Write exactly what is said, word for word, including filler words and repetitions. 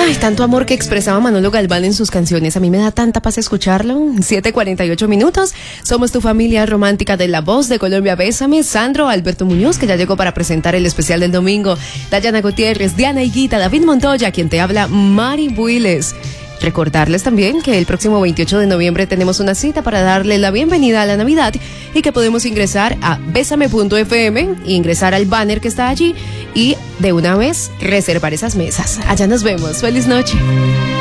Ay, tanto amor que expresaba Manolo Galván en sus canciones. A mí me da tanta paz escucharlo. siete cuarenta y ocho minutos. Somos tu familia romántica de La Voz de Colombia. Bésame. Sandro, Alberto Muñoz, que ya llegó para presentar el especial del domingo. Dayana Gutiérrez, Diana Higuita, David Montoya, quien te habla, Mari Builes. Recordarles también que el próximo veintiocho de noviembre tenemos una cita para darle la bienvenida a la Navidad y que podemos ingresar a besame punto f m, ingresar al banner que está allí y de una vez reservar esas mesas. Allá nos vemos. Feliz noche.